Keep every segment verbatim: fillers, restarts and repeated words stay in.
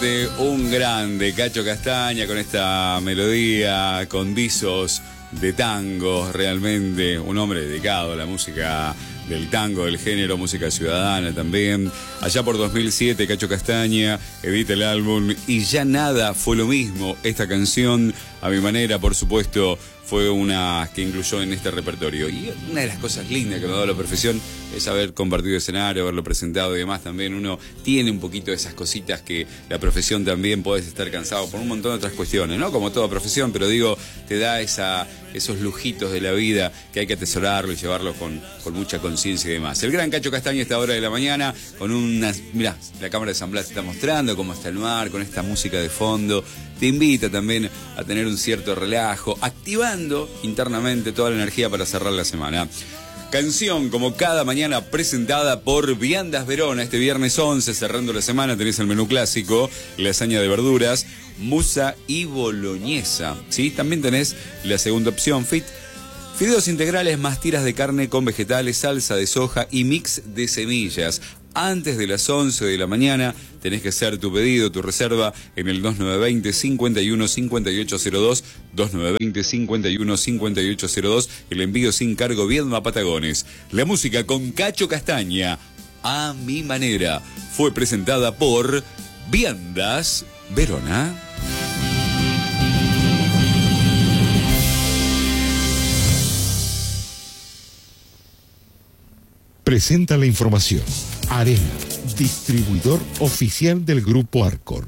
realmente un grande, Cacho Castaña, con esta melodía, con visos de tango, realmente un hombre dedicado a la música del tango, del género, música ciudadana también. Allá por dos mil siete, Cacho Castaña edita el álbum Y ya nada fue lo mismo. Esta canción, a mi manera, por supuesto, fue una que incluyó en este repertorio. Y una de las cosas lindas que me ha dado la profesión es haber compartido escenario, haberlo presentado y demás. También uno tiene un poquito de esas cositas que la profesión también puedes estar cansado por un montón de otras cuestiones, ¿no? Como toda profesión, pero digo, te da esa, esos lujitos de la vida que hay que atesorarlo y llevarlo con, con mucha conciencia y demás. El gran Cacho Castaña a esta hora de la mañana, con unas, mirá, la cámara de San Blas está mostrando cómo está el mar, con esta música de fondo. Te invita también a tener un cierto relajo, activando internamente toda la energía para cerrar la semana. Canción como cada mañana presentada por Viandas Verona. Este viernes once, cerrando la semana, tenés el menú clásico, lasaña de verduras, musa y boloñesa. ¿Sí? También tenés la segunda opción, fit, fideos integrales más tiras de carne con vegetales, salsa de soja y mix de semillas. Antes de las once de la mañana tenés que hacer tu pedido, tu reserva en el dos nueve dos cero, cinco uno cinco ocho cero dos, dos nueve dos cero, cinco uno cinco ocho cero dos, el envío sin cargo Viedma Patagones. La música con Cacho Castaña, a mi manera, fue presentada por Viandas Verona. Presenta la información. Arena, distribuidor oficial del Grupo Arcor.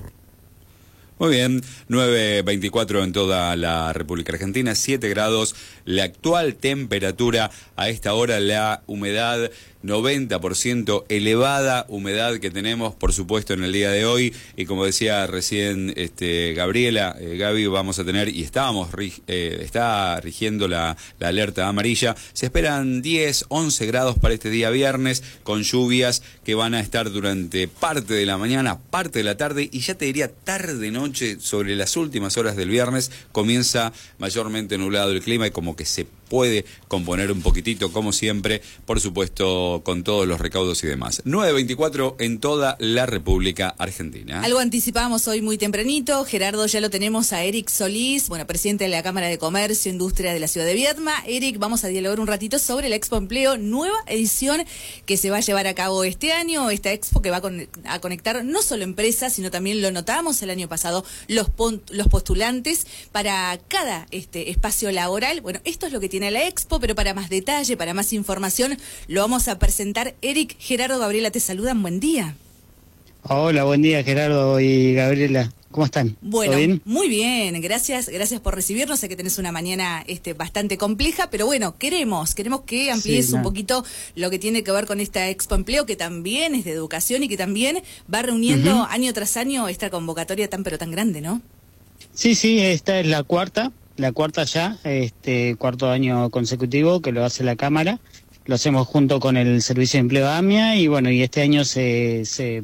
Muy bien, nueve veinticuatro en toda la República Argentina, siete grados, la actual temperatura a esta hora, la humedad noventa por ciento, elevada humedad que tenemos, por supuesto, en el día de hoy. Y como decía recién este, Gabriela, eh, Gaby, vamos a tener, y estábamos, eh, está rigiendo la, la alerta amarilla. Se esperan diez, once grados para este día viernes, con lluvias que van a estar durante parte de la mañana, parte de la tarde, y ya te diría tarde-noche, sobre las últimas horas del viernes, comienza mayormente nublado el clima y como que se puede componer un poquitito, como siempre, por supuesto, con todos los recaudos y demás. nueve veinticuatro en toda la República Argentina. Algo anticipábamos hoy muy tempranito. Gerardo, ya lo tenemos a Eric Solís, bueno, presidente de la Cámara de Comercio e Industria de la ciudad de Viedma. Eric, vamos a dialogar un ratito sobre la Expo Empleo, nueva edición que se va a llevar a cabo este año. Esta Expo que va a conectar no solo empresas, sino también, lo notamos el año pasado, los, los postulantes para cada este espacio laboral. Bueno, esto es lo que tiene la Expo, pero para más detalle, para más información, lo vamos a presentar. Eric, Gerardo, Gabriela, te saludan. Buen día. Hola, buen día, Gerardo y Gabriela. ¿Cómo están? Bueno, ¿Todo bien? Muy bien, gracias, gracias por recibirnos. Sé que tenés una mañana este, bastante compleja, pero bueno, queremos, queremos que amplíes sí, no. un poquito lo que tiene que ver con esta Expo Empleo, que también es de educación y que también va reuniendo uh-huh. año tras año esta convocatoria tan pero tan grande, ¿no? Sí, sí, esta es la cuarta. La cuarta ya, este cuarto año consecutivo que lo hace la Cámara, lo hacemos junto con el Servicio de Empleo AMIA y bueno, y este año se, se,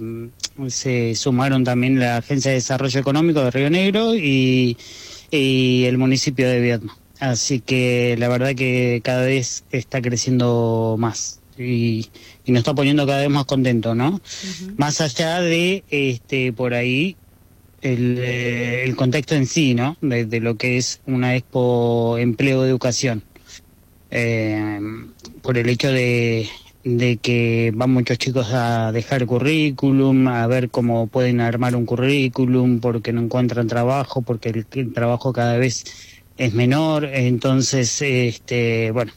se sumaron también la Agencia de Desarrollo Económico de Río Negro y, y el municipio de Viedma. Así que la verdad que cada vez está creciendo más y, y nos está poniendo cada vez más contentos, ¿no? Uh-huh. Más allá de este por ahí El, el contexto en sí, ¿no? De, de lo que es una Expo Empleo de Educación. Eh, por el hecho de, de que van muchos chicos a dejar currículum, a ver cómo pueden armar un currículum, porque no encuentran trabajo, porque el, el trabajo cada vez es menor. Entonces, este, bueno,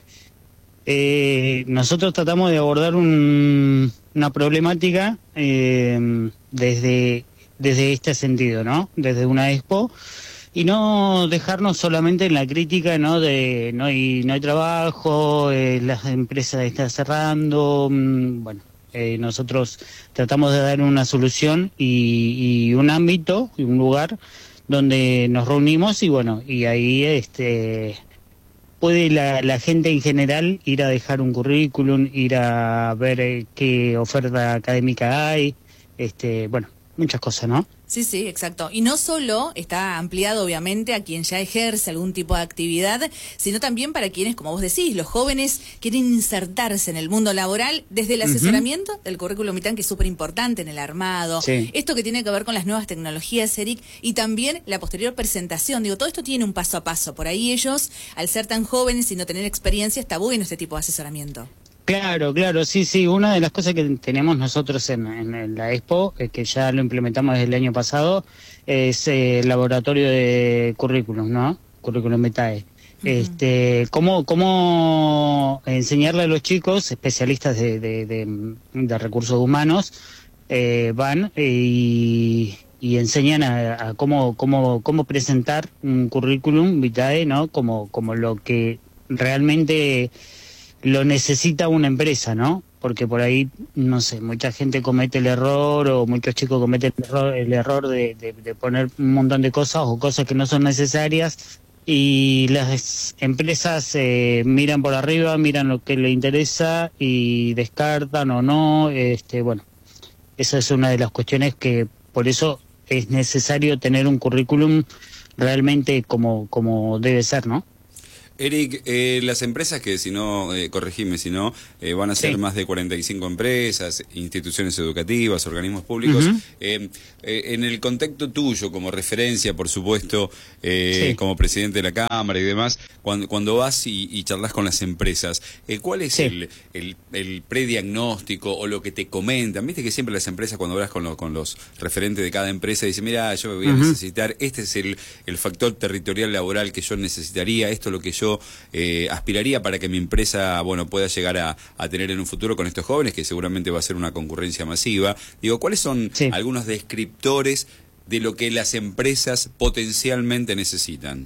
eh, nosotros tratamos de abordar un, una problemática eh, desde... desde este sentido, ¿no? Desde una expo y no dejarnos solamente en la crítica, ¿no? De no hay no hay trabajo, eh, las empresas están cerrando, mmm, bueno, eh, nosotros tratamos de dar una solución y, y un ámbito y un lugar donde nos reunimos y bueno, y ahí este puede la, la gente en general ir a dejar un currículum, ir a ver eh, qué oferta académica hay, este, bueno. muchas cosas, ¿no? Sí, sí, exacto. Y no solo está ampliado, obviamente, a quien ya ejerce algún tipo de actividad, sino también para quienes, como vos decís, los jóvenes quieren insertarse en el mundo laboral desde el asesoramiento uh-huh. del currículum vitae, que es súper importante en el armado. Sí. Esto que tiene que ver con las nuevas tecnologías, Eric, y también la posterior presentación. Digo, todo esto tiene un paso a paso. Por ahí ellos, al ser tan jóvenes y no tener experiencia, está bueno este tipo de asesoramiento. Claro, claro, sí, sí. Una de las cosas que tenemos nosotros en, en la Expo, eh, que ya lo implementamos desde el año pasado, es eh, el laboratorio de currículum, ¿no? Currículum vitae. Uh-huh. Este, cómo, cómo enseñarle a los chicos, especialistas de, de, de, de recursos humanos, eh, van y, y enseñan a, a cómo, cómo, cómo presentar un currículum vitae, ¿no? Como, como lo que realmente lo necesita una empresa, ¿no? Porque por ahí, no sé, mucha gente comete el error o muchos chicos cometen el error, el error de, de, de poner un montón de cosas o cosas que no son necesarias y las empresas eh, miran por arriba, miran lo que les interesa y descartan o no. Este, bueno, esa es una de las cuestiones que por eso es necesario tener un currículum realmente como, como debe ser, ¿no? Eric, eh, las empresas que, si no, eh, corregime, si no, eh, van a ser sí. más de cuarenta y cinco empresas, instituciones educativas, organismos públicos. Uh-huh. eh, eh, en el contexto tuyo, como referencia, por supuesto, eh, sí. como presidente de la Cámara y demás, cuando, cuando vas y, y charlas con las empresas, eh, ¿cuál es sí. el, el, el prediagnóstico o lo que te comentan? Viste que siempre las empresas, cuando hablas con, lo, con los referentes de cada empresa, dicen, mira, yo voy a uh-huh. necesitar, este es el, el factor territorial laboral que yo necesitaría, esto es lo que yo yo eh, aspiraría para que mi empresa, bueno, pueda llegar a, a tener en un futuro con estos jóvenes, que seguramente va a ser una concurrencia masiva. Digo, ¿cuáles son sí. algunos descriptores de lo que las empresas potencialmente necesitan?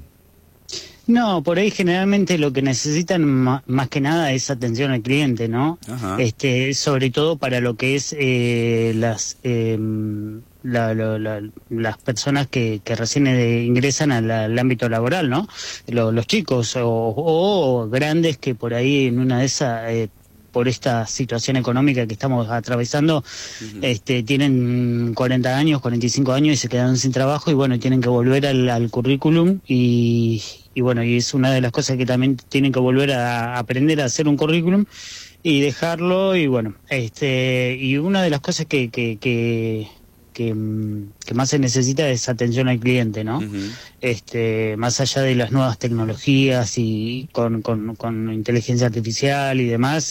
No, por ahí generalmente lo que necesitan ma- más que nada es atención al cliente, ¿no? Ajá. Este, sobre todo para lo que es eh, las eh, la, la, la, las personas que, que recién eh, ingresan al, al ámbito laboral, ¿no? Los, los chicos o, o grandes que por ahí en una de esas eh, por esta situación económica que estamos atravesando, uh-huh. este, tienen cuarenta años, cuarenta y cinco años y se quedan sin trabajo y bueno, tienen que volver al, al currículum y, y bueno, y es una de las cosas que también tienen que volver a aprender a hacer un currículum y dejarlo y bueno, este, y una de las cosas que, que, que Que, que más se necesita es atención al cliente, ¿no? Uh-huh. Este, más allá de las nuevas tecnologías y con, con, con inteligencia artificial y demás,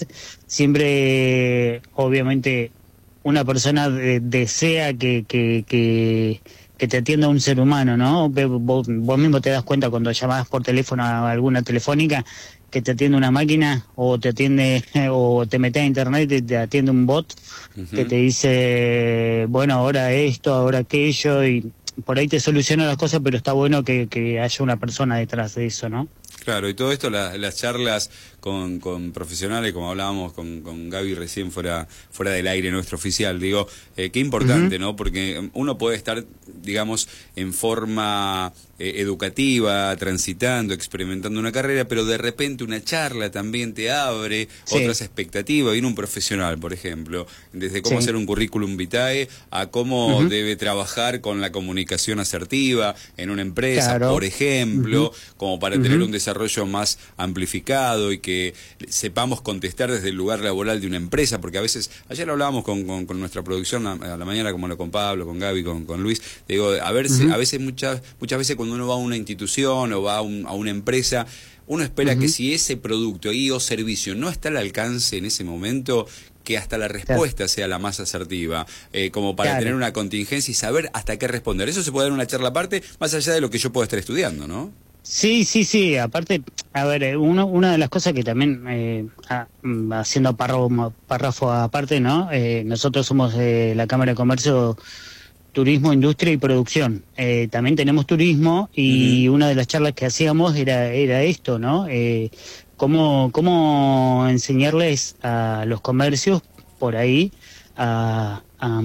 siempre, obviamente, una persona de, desea que, que, que, que te atienda un ser humano, ¿no? Vos, vos mismo te das cuenta cuando llamás por teléfono a alguna telefónica que te atiende una máquina o te atiende o te metes a internet y te atiende un bot uh-huh. que te dice, bueno, ahora esto, ahora aquello y por ahí te soluciona las cosas, pero está bueno que, que haya una persona detrás de eso, ¿no? Claro, y todo esto, la, las charlas con, con profesionales, como hablábamos con, con Gaby recién fuera fuera del aire nuestro oficial, digo, eh, qué importante, uh-huh. ¿no? Porque uno puede estar, digamos, en forma eh, educativa, transitando, experimentando una carrera, pero de repente una charla también te abre sí. otras expectativas. Viene un profesional, por ejemplo, desde cómo sí. hacer un currículum vitae a cómo uh-huh. debe trabajar con la comunicación asertiva en una empresa, claro. por ejemplo, uh-huh. como para uh-huh. tener un desarrollo más amplificado y que sepamos contestar desde el lugar laboral de una empresa, porque a veces, ayer lo hablábamos con, con, con nuestra producción a, a la mañana, como lo con Pablo, con Gaby, con, con Luis, digo, a ver, uh-huh. a veces muchas muchas veces cuando uno va a una institución o va a, un, a una empresa, uno espera uh-huh. que si ese producto y o servicio no está al alcance en ese momento, que hasta la respuesta claro. sea la más asertiva, eh, como para claro. tener una contingencia y saber hasta qué responder. Eso se puede dar en una charla aparte, más allá de lo que yo pueda estar estudiando, ¿no? Sí, sí, sí, aparte, a ver, uno, una de las cosas que también, eh, a, haciendo párrafo, párrafo aparte, ¿no? Eh, nosotros somos eh, la Cámara de Comercio, Turismo, Industria y Producción. Eh, también tenemos turismo y uh-huh. una de las charlas que hacíamos era, era esto, ¿no? Eh, cómo, cómo enseñarles a los comercios por ahí a... a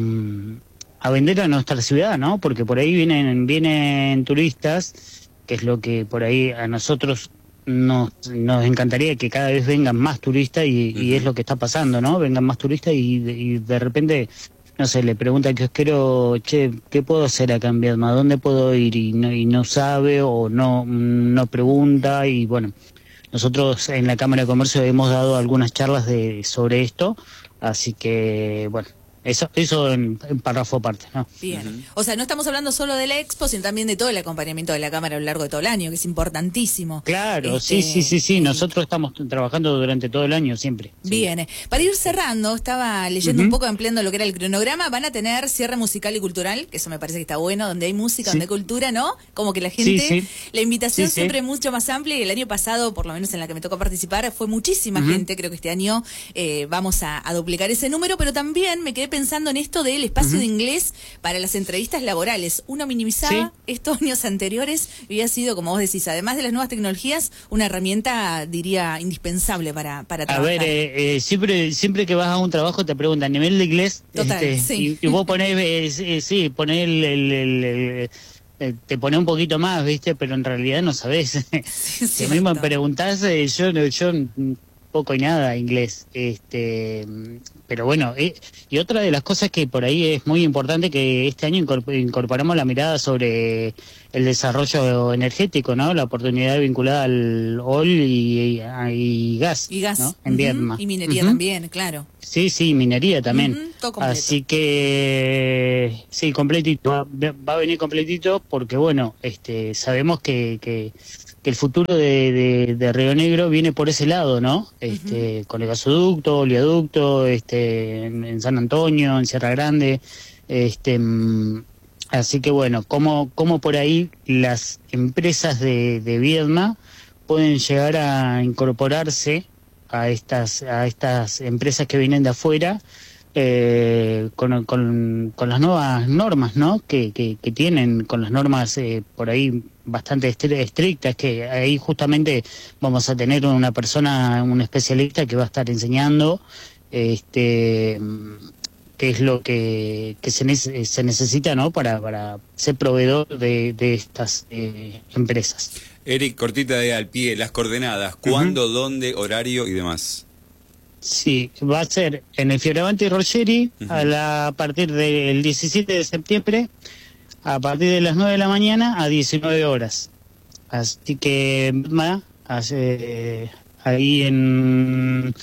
a vender a nuestra ciudad, ¿no? Porque por ahí vienen vienen turistas, que es lo que por ahí a nosotros nos, nos encantaría que cada vez vengan más turistas y, uh-huh. y es lo que está pasando, ¿no? Vengan más turistas y, y de repente no sé, le pregunta al kiosquero, che, ¿qué puedo hacer acá en Viedma? ¿Dónde puedo ir? Y no, y no sabe o no, no pregunta. Y bueno, nosotros en la Cámara de Comercio hemos dado algunas charlas de sobre esto, así que bueno, eso eso en, en párrafo aparte, ¿no? Bien. Uh-huh. O sea, no estamos hablando solo de la Expo, sino también de todo el acompañamiento de la Cámara a lo largo de todo el año, que es importantísimo. Claro, Este, sí, sí, sí, sí. Nosotros estamos trabajando durante todo el año siempre. Sí. Bien. Para ir cerrando, estaba leyendo Uh-huh. un poco, ampliando lo que era el cronograma. Van a tener cierre musical y cultural, que eso me parece que está bueno, donde hay música, Sí. donde hay cultura, ¿no? Como que la gente, Sí, sí. la invitación Sí, sí. siempre es mucho más amplia, y el año pasado, por lo menos en la que me tocó participar, fue muchísima Uh-huh. gente. Creo que este año eh, vamos a, a duplicar ese número, pero también me quedé pensando en esto del espacio Uh-huh. de inglés para las entrevistas laborales. Uno minimizaba Sí. estos años anteriores y había sido, como vos decís, además de las nuevas tecnologías, una herramienta, diría, indispensable para, para A trabajar. ver, eh, eh, siempre siempre que vas a un trabajo te preguntan nivel de inglés. Total, este, sí. y, y vos ponés, eh, eh, sí, ponés el, el- el- el- eh, te ponés un poquito más, ¿viste? Pero en realidad no sabés. Sí, Si a mí me cierto. preguntás, eh, yo, no- yo mm, poco y nada inglés. este mm, Pero bueno, eh, y otra de las cosas que por ahí es muy importante, que este año incorpor- incorporamos la mirada sobre el desarrollo energético, ¿no? La oportunidad vinculada al O L y, y, y gas, Y gas. ¿no? En Ujú. Viedma. Y minería Ujú. también, claro. Sí, sí, minería también. Ujú, todo completo. Así que sí, completito, va, va a venir completito porque bueno, este, sabemos que, que, que el futuro de, de, de Río Negro viene por ese lado, ¿no? Este, con el gasoducto, oleoducto, este, en, en San Antonio, en Sierra Grande, este, mm, así que bueno, cómo, cómo por ahí las empresas de, de Viedma pueden llegar a incorporarse a estas a estas empresas que vienen de afuera, eh, con, con, con las nuevas normas, ¿no? Que, que, que tienen, con las normas eh, por ahí bastante estri- estrictas, que ahí justamente vamos a tener una persona, un especialista que va a estar enseñando este qué es lo que, que se, nece- se necesita, ¿no? Para, para ser proveedor de, de estas eh, empresas. Eric, cortita de al pie, las coordenadas, cuándo, dónde, horario y demás. Sí, va a ser en el Fioravanti Ruggeri, Ujú. a, la, a partir del diecisiete de septiembre, a partir de las nueve de la mañana a diecinueve horas. Así que, ma, hace, ahí en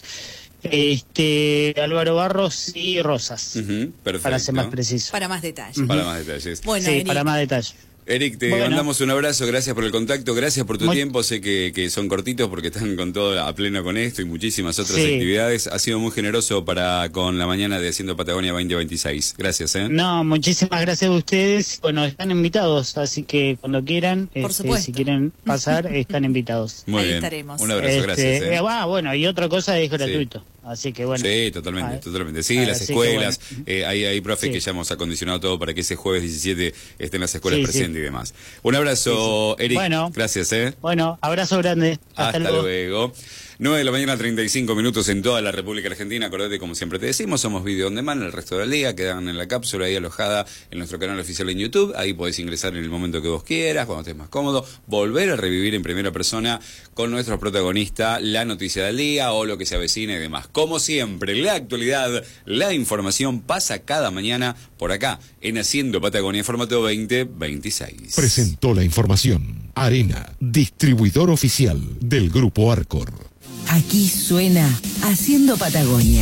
este Álvaro Barros y Rosas, Ujú, perfecto. para ser más preciso. Para más detalles. Para más detalles. Bueno, Sí, Eric, para más detalle. Eric, te Bueno. mandamos un abrazo, gracias por el contacto, gracias por tu Muy- tiempo, sé que, que son cortitos porque están con todo a pleno con esto y muchísimas otras Sí. actividades. Ha sido muy generoso para con la mañana de Haciendo Patagonia veinte veintiséis. Gracias, ¿eh? No, muchísimas gracias a ustedes. Bueno, están invitados, así que cuando quieran, Por este, supuesto. si quieren pasar, están invitados. Muy Ahí bien. estaremos. Un abrazo, Este, gracias. ¿eh? eh, ah, bueno, y otra cosa es gratuito, así que bueno. Sí, totalmente, Ah, totalmente. Sí, ah, las así que escuelas, bueno. eh, hay, hay profes Sí. que ya hemos acondicionado todo para que ese jueves diecisiete estén las escuelas Sí, sí. presentes y demás. Un abrazo, Eric. Bueno. Gracias, ¿eh? Bueno, abrazo grande. Hasta, Hasta luego. luego. nueve de la mañana, treinta y cinco minutos en toda la República Argentina. Acordate, como siempre te decimos, somos Video On Demand el resto del día. Quedan en la cápsula ahí alojada en nuestro canal oficial en YouTube. Ahí podés ingresar en el momento que vos quieras, cuando estés más cómodo. Volver a revivir en primera persona con nuestro protagonista la noticia del día o lo que se avecina y demás. Como siempre, la actualidad, la información pasa cada mañana por acá en Haciendo Patagonia, formato veinte veintiséis. Presentó la información. Arena, distribuidor oficial del Grupo Arcor. Aquí suena Haciendo Patagonia.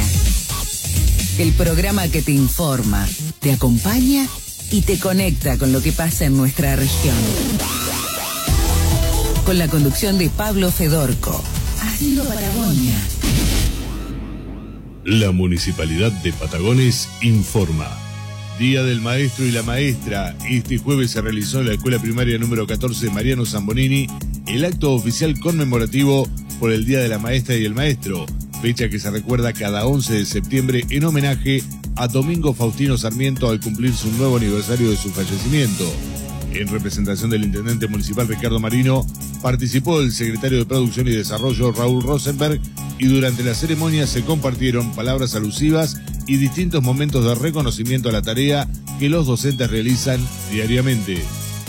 El programa que te informa, te acompaña y te conecta con lo que pasa en nuestra región. Con la conducción de Pablo Fedorco. Haciendo Patagonia. La Municipalidad de Patagones informa. Día del Maestro y la Maestra. Este jueves se realizó en la Escuela Primaria número catorce Mariano Zambonini el acto oficial conmemorativo por el Día de la Maestra y el Maestro, fecha que se recuerda cada once de septiembre en homenaje a Domingo Faustino Sarmiento al cumplirse un nuevo aniversario de su fallecimiento. En representación del Intendente Municipal Ricardo Marino, participó el Secretario de Producción y Desarrollo Raúl Rosenberg y durante la ceremonia se compartieron palabras alusivas y distintos momentos de reconocimiento a la tarea que los docentes realizan diariamente.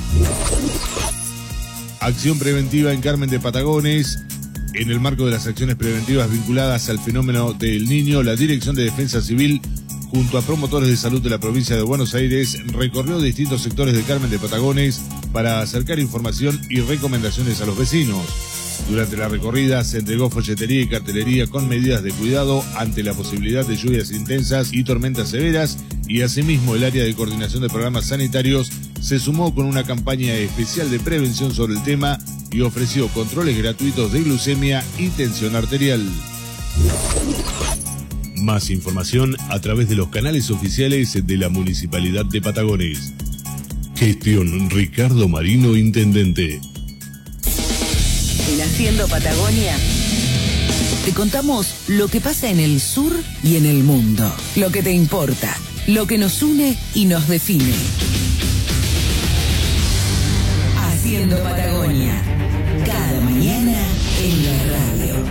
Acción preventiva en Carmen de Patagones. En el marco de las acciones preventivas vinculadas al fenómeno del Niño, la Dirección de Defensa Civil junto a promotores de salud de la provincia de Buenos Aires, recorrió distintos sectores de Carmen de Patagones para acercar información y recomendaciones a los vecinos. Durante la recorrida se entregó folletería y cartelería con medidas de cuidado ante la posibilidad de lluvias intensas y tormentas severas, y asimismo el área de coordinación de programas sanitarios se sumó con una campaña especial de prevención sobre el tema y ofreció controles gratuitos de glucemia y tensión arterial. Más información a través de los canales oficiales de la Municipalidad de Patagones. Gestión Ricardo Marino, Intendente. En Haciendo Patagonia te contamos lo que pasa en el sur y en el mundo, lo que te importa, lo que nos une y nos define. Haciendo Patagonia, cada mañana en la radio.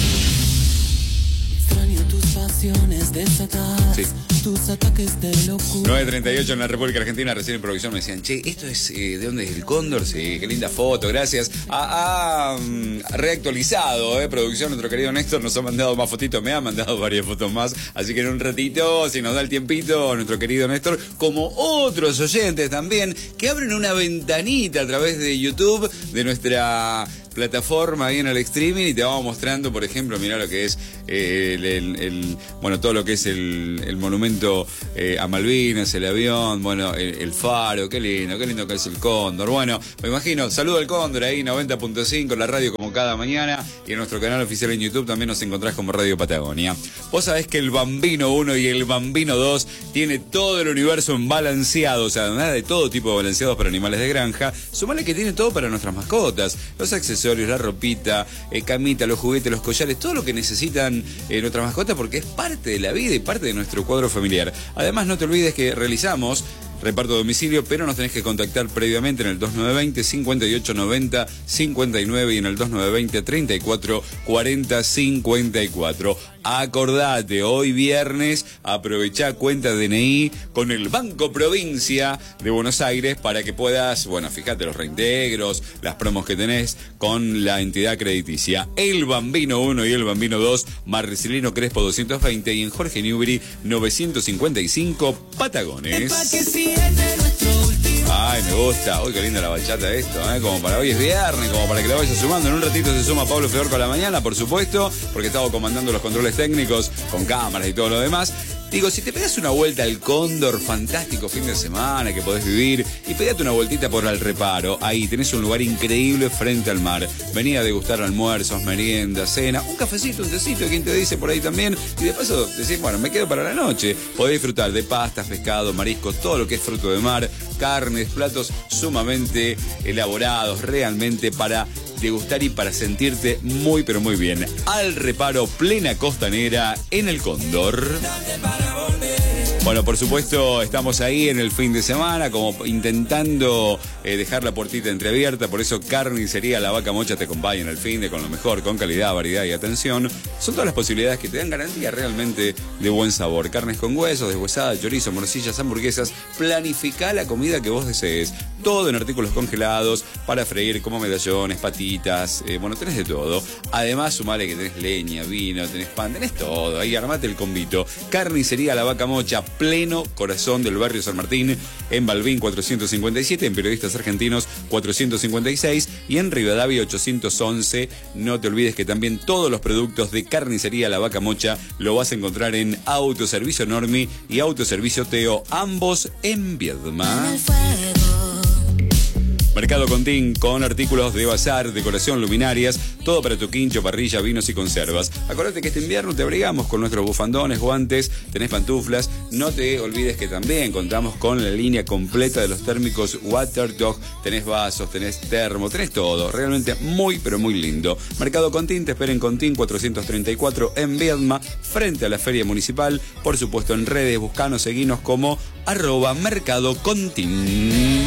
Extraño tus pasiones desatadas. Sí. Tus ataques de locura. nueve treinta y ocho en la República Argentina, recién en producción me decían, che, ¿esto es eh, de dónde es el Cóndor? Sí, qué linda foto, gracias. Ha, ha um, reactualizado, eh, producción, nuestro querido Néstor nos ha mandado más fotitos, me ha mandado varias fotos más, así que en un ratito, si nos da el tiempito, nuestro querido Néstor, como otros oyentes también, que abren una ventanita a través de YouTube, de nuestra plataforma ahí en el streaming, y te vamos mostrando, por ejemplo, mirá lo que es eh, el, el, el, bueno, todo lo que es el, el monumento eh, a Malvinas, el avión, bueno, el, el faro, qué lindo, qué lindo que es el Cóndor. Bueno, me imagino, saludo al Cóndor ahí, noventa punto cinco, la radio como cada mañana, y en nuestro canal oficial en YouTube también nos encontrás como Radio Patagonia. Vos sabés que el Bambino uno y el Bambino dos tiene todo el universo en balanceado, o sea, nada de todo tipo de balanceados para animales de granja, sumale que tiene todo para nuestras mascotas, los accesorios, la ropita, eh, camita, los juguetes, los collares, todo lo que necesitan eh, nuestras mascotas, porque es parte de la vida y parte de nuestro cuadro familiar. Además, no te olvides que realizamos reparto a domicilio, pero nos tenés que contactar previamente en el dos nueve dos cero, cincuenta y ocho noventa, cincuenta y nueve y en el dos nueve dos cero, treinta y cuatro cuarenta, cincuenta y cuatro. Acordate, hoy viernes, aprovechá cuenta D N I con el Banco Provincia de Buenos Aires para que puedas, bueno, fíjate los reintegros, las promos que tenés con la entidad crediticia. El Bambino uno y el Bambino dos, Marcelino Crespo doscientos veinte y en Jorge Newbery novecientos cincuenta y cinco, Patagones. Ay, me gusta. Uy, qué linda la bachata esto, ¿eh? Como para hoy es viernes, como para que la vayas sumando. En un ratito se suma Pablo Fedorco a la mañana, por supuesto, porque estaba comandando los controles técnicos con cámaras y todo lo demás. Digo, si te pegas una vuelta al Cóndor, fantástico fin de semana que podés vivir, y pegate una vueltita por Al Reparo, ahí tenés un lugar increíble frente al mar. Vení a degustar almuerzos, merienda, cena, un cafecito, un tecito, quien te dice por ahí también, y de paso decís, bueno, me quedo para la noche. Podés disfrutar de pastas, pescado, mariscos, todo lo que es fruto de mar, carnes, platos sumamente elaborados, realmente para degustar y para sentirte muy pero muy bien. Al Reparo, plena costanera en el Cóndor. Bueno, por supuesto, estamos ahí en el fin de semana, como intentando eh, dejar la puertita entreabierta, por eso Carnicería La Vaca Mocha te acompaña en el fin de con lo mejor, con calidad, variedad y atención. Son todas las posibilidades que te dan garantía realmente de buen sabor. Carnes con huesos, deshuesada, chorizo, morcillas, hamburguesas. Planificá la comida que vos desees. Todo en artículos congelados para freír, como medallones, patitas, eh, bueno, tenés de todo. Además, sumale que tenés leña, vino, tenés pan, tenés todo. Ahí armate el convito. Carnicería La Vaca Mocha, pleno corazón del barrio San Martín, en Balbín cuatrocientos cincuenta y siete, en Periodistas Argentinos cuatrocientos cincuenta y seis y en Rivadavia ochocientos once. No te olvides que también todos los productos de Carnicería La Vaca Mocha lo vas a encontrar en Autoservicio Normi y Autoservicio Teo, ambos en Viedma. Mercado Contín, con artículos de bazar, decoración, luminarias, todo para tu quincho, parrilla, vinos y conservas. Acordate que este invierno te abrigamos con nuestros bufandones, guantes, tenés pantuflas. No te olvides que también contamos con la línea completa de los térmicos Waterdog. Tenés vasos, tenés termo, tenés todo. Realmente muy, pero muy lindo. Mercado Contín, te espera en Contín cuatrocientos treinta y cuatro en Viedma, frente a la Feria Municipal. Por supuesto, en redes, buscanos, seguinos como arroba Mercado Contín.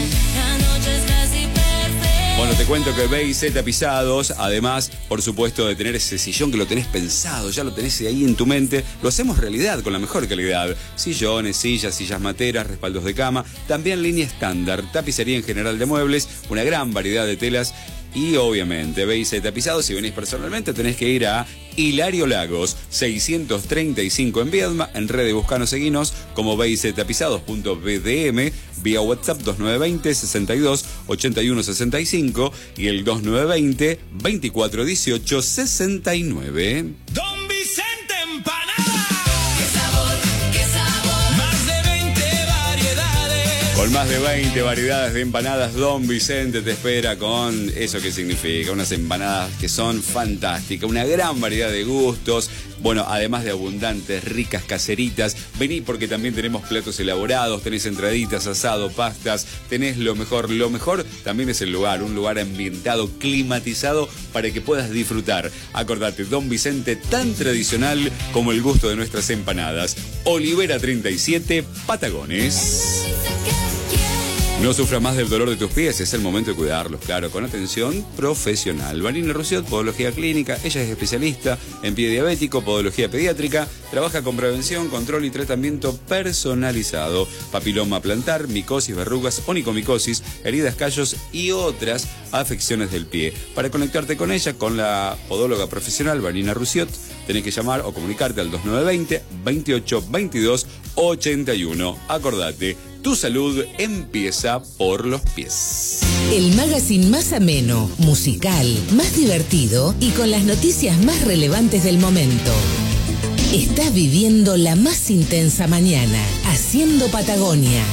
Bueno, te cuento que B y Z Pisados, además, por supuesto, de tener ese sillón que lo tenés pensado, ya lo tenés ahí en tu mente, lo hacemos realidad con la mejor calidad. Sillones, sillas, sillas materas, respaldos de cama, también línea estándar, tapicería en general de muebles, una gran variedad de telas. Y obviamente, B y Z Tapizados, si venís personalmente tenés que ir a Hilario Lagos, seiscientos treinta y cinco en Viedma. En redes buscanos, seguinos como B I C tapizados punto B D M, vía WhatsApp dos nueve dos cero, sesenta y dos, ochenta y uno sesenta y cinco y el dos nueve dos cero, veinticuatro dieciocho, sesenta y nueve. Don Vicente Empanada. ¡Qué sabor, qué sabor! Más de veinte variedades. Con más de veinte variedades de empanadas, Don Vicente te espera con eso que significa, unas empanadas que son fantásticas, una gran variedad de gustos, bueno, además de abundantes, ricas, caseritas. Vení porque también tenemos platos elaborados, tenés entraditas, asado, pastas, tenés lo mejor. Lo mejor también es el lugar, un lugar ambientado, climatizado para que puedas disfrutar. Acordate, Don Vicente, tan tradicional como el gusto de nuestras empanadas. Olivera treinta y siete, Patagones. No sufras más del dolor de tus pies, es el momento de cuidarlos, claro, con atención profesional. Vanina Rusiot, podología clínica, ella es especialista en pie diabético, podología pediátrica, trabaja con prevención, control y tratamiento personalizado, papiloma plantar, micosis, verrugas, onicomicosis, heridas, callos y otras afecciones del pie. Para conectarte con ella, con la podóloga profesional Vanina Rusiot, tenés que llamar o comunicarte al dos nueve dos cero, veintiocho veintidós ochenta y uno. Acordate, tu salud empieza por los pies. El magazine más ameno, musical, más divertido y con las noticias más relevantes del momento. Estás viviendo la más intensa mañana, haciendo Patagonia.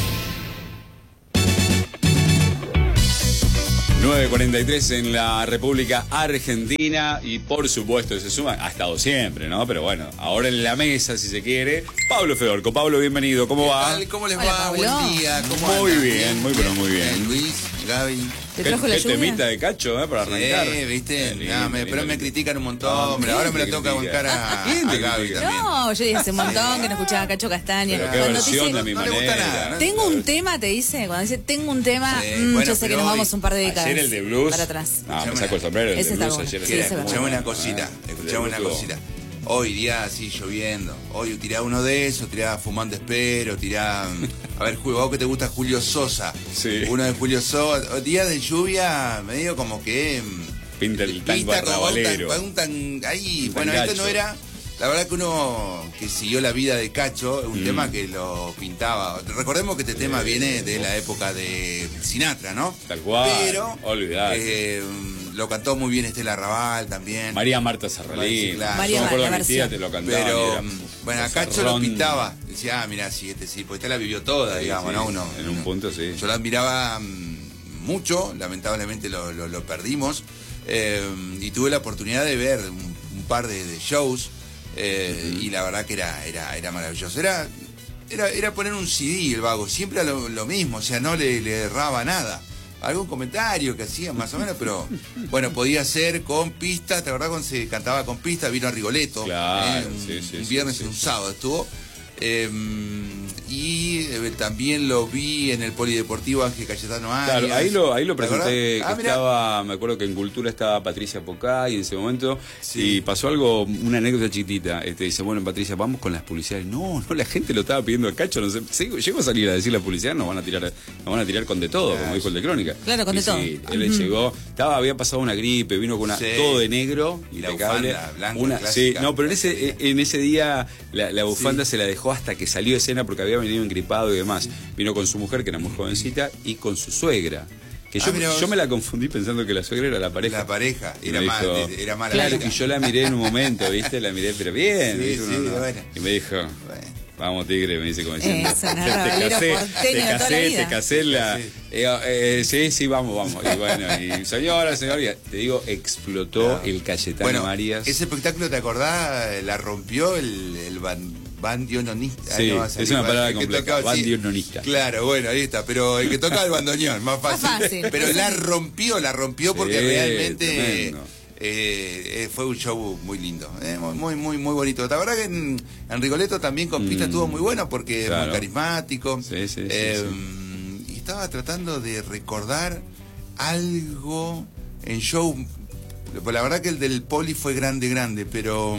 nueve cuarenta y tres en la República Argentina y por supuesto se suma, ha estado siempre, ¿no? Pero bueno, ahora en la mesa, si se quiere, Pablo Fedorco. Pablo, bienvenido, ¿cómo va? Tal? ¿Cómo les Hola, va? Pablo. Buen día, ¿cómo Muy andan? bien, muy pero muy bien. Luis, Gaby. ¿Te ¿Qué, trajo la qué lluvia? temita de cacho, eh, para arrancar? Sí, viste, Qué lindo, no, me, lindo, pero me lindo. critican un montón, No, hombre. Ahora me ¿quién la te toca critica? bancar a, ¿Quién te a Gaby critica? también. No, yo dije hace un montón que no escuchaba a Cacho Castaña. Pero qué Cuando versión dice, de mi no le gusta manera. nada, ¿no? tengo un tema, te dice, cuando dice tengo un tema, Sí, mm, bueno, yo sé que pero nos hoy- vamos un par de décadas Ayer el de blues. para atrás. No, me saco el sombrero, el Ese de está blues bueno. ayer. Sí, Mira, ese va escuchame bueno. una cosita, Ah, escuchame una el de blues. cosita. Hoy día así lloviendo, hoy tirá uno de esos, tirá Fumando Espero, tirá, a ver, Julio, vos que te gusta Julio Sosa, Sí. uno de Julio Sosa, día de lluvia, medio como que mm, Pinta el tango pinta como un arrabalero. tan- un tan- ahí, Un bueno, tangacho. esto no era, la verdad que uno que siguió la vida de Cacho, un Mm. tema que lo pintaba, recordemos que este tema viene de la época de Sinatra, ¿no? Tal cual, Pero, olvidate. eh, lo cantó muy bien Estela Raval también. María Marta Serralín. Sí, claro. María Yo me acuerdo Marta, que mi tía versión. te lo cantaba. Pero, y era mm, bueno, un acá Cacho lo cerrón. pintaba. Decía, ah, mira, sí, este sí, porque esta la vivió toda, Sí, digamos, sí, ¿no? Uno, en un uno- punto, sí. Yo la admiraba mm, mucho, lamentablemente lo, lo- lo perdimos. eh, y tuve la oportunidad de ver un, un par de, de shows. eh, Y la verdad que era, era, era maravilloso. Era, era, era poner un C D, el vago. Siempre era lo, lo mismo, o sea, no le, le erraba nada. Algún comentario que hacía más o menos, pero bueno, podía ser con pista, ¿te acordás cuando se cantaba con pista? Vino a Rigoletto, Claro, eh, un, sí, sí, un sí, viernes sí, y un sí. sábado estuvo. eh, y eh, también lo vi en el Polideportivo Ángel Cayetano Arias. Claro, ahí lo, ahí lo ¿Te acordás? presenté, Ah, que mirá. estaba, me acuerdo que en Cultura estaba Patricia Pocay en ese momento, Sí. y pasó algo, una anécdota chiquitita, este, dice, bueno, Patricia, vamos con las publicidades. No, no, la gente lo estaba pidiendo a Cacho, no sé, sí, llego a salir a decir la publicidad, nos van a tirar, nos van a tirar con de todo, como dijo el de Crónica. Claro, con Y de todo. sí, él le llegó, estaba, había pasado una gripe, vino con una, Sí. todo de negro, Y la impecable. bufanda blanca Una, sí, clásica. no, pero en ese, en ese día la, la bufanda se la dejó hasta que salió de escena porque había venido engripado y demás. Vino con su mujer, que era muy jovencita, y con su suegra. Que Ah, yo, mirá vos. yo me la confundí pensando que la suegra era la pareja. La pareja, Y era me mal, dijo, era mala claro, chica. y yo la miré en un momento, ¿viste? La miré, pero bien. Sí, ¿viste? sí, Uno no- bueno. Y me dijo, Bueno. vamos tigre, me dice como diciendo. Eso, te, no, te rabalero casé, porteño te de toda la casé, vida. te casé en la... Sí. Eh, eh, sí, sí, vamos, vamos. Y bueno, y señora, señora, te digo, explotó Claro. el Cayetano Bueno, Arias. ese espectáculo, ¿te acordás? La rompió el, el ban- bandiononista. Sí, Ah, no va a salir, es una palabra el que compleja, tocaba, sí. bandiononista. Claro, bueno, ahí está, pero el que toca el bandoneón, más fácil. Más fácil. Pero la rompió, la rompió porque Sí, realmente tremendo. eh, eh, fue un show muy lindo, eh, muy, muy, muy bonito. La verdad que en, en Rigoletto también con pista Mm. estuvo muy bueno porque es Claro. muy carismático. Sí, sí, sí, Eh, Y estaba tratando de recordar algo en show. Pues la verdad que el del Poli fue grande, grande, pero